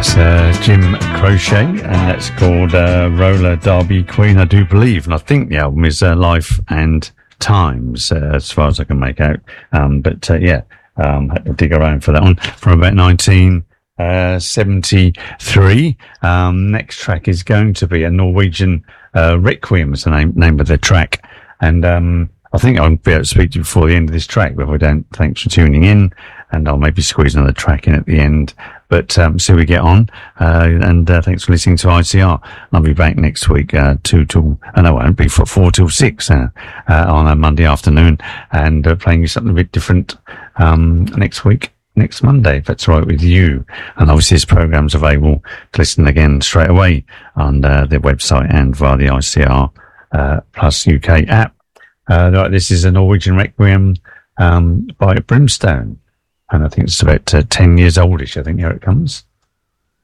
Jim Crochet, and that's called Roller Derby Queen, I do believe, and I think the album is Life and Times, as far as I can make out. Had to dig around for that one from about 1973. Next track is going to be a Norwegian Requiem, is the name of the track, and I think I'll be able to speak to you before the end of this track, but if I don't, thanks for tuning in, and I'll maybe squeeze another track in at the end. But see we get on, and thanks for listening to ICR. I'll be back next week, 4 till 6 on a Monday afternoon, and playing you something a bit different next week, next Monday, if that's right with you. And obviously this program's available to listen again straight away on their website and via the ICR Plus UK app. This is a Norwegian Requiem by Brimstone, and I think it's about 10 years oldish. I think here it comes.